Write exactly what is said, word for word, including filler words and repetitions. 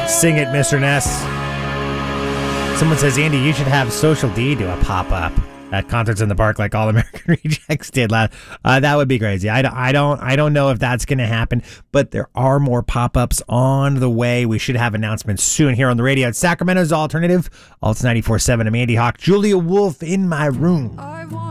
Sing it, Mister Ness. Someone says, Andy, you should have Social D do a pop-up at Concerts in the Park like All American Rejects did last. Uh, that would be crazy. I, I don't I don't know if that's going to happen, but there are more pop-ups on the way. We should have announcements soon here on the radio. It's Sacramento's Alternative. Alt ninety-four point seven. I'm Andy Hawk. Julia Wolf in my room. I want